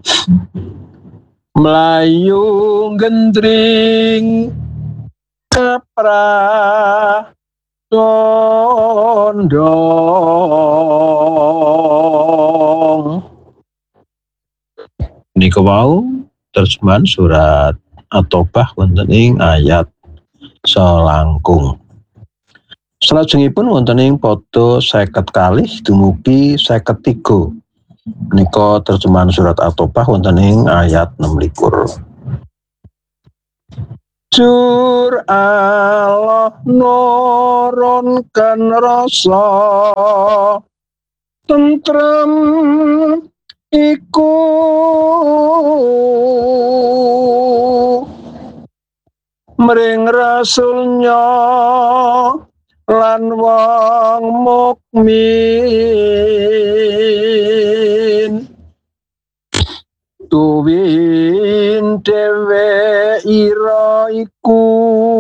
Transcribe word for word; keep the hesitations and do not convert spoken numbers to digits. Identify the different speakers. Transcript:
Speaker 1: Melayu gendring kapra condong. Niku wau terjemahan surat At-Taubah wonten ing ayat selangkung. Salajengipun wonten ing pada seket kalih dumugi seket tiga. Menika terjemahan surat At-Taubah wonten ing ayat enam likur. Jur Allah nurunkan rasa tentrem iku mring rasulnya lan wong mukmin tuwin dhewe ira iku